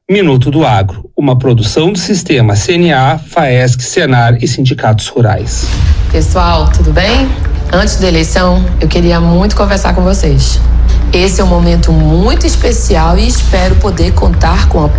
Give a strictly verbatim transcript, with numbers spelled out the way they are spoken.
Minuto do Agro, uma produção do Sistema C N A, FAESC, Senar e sindicatos rurais. Pessoal, tudo bem? Antes da eleição, eu queria muito conversar com vocês. Esse é um momento muito especial e espero poder contar com a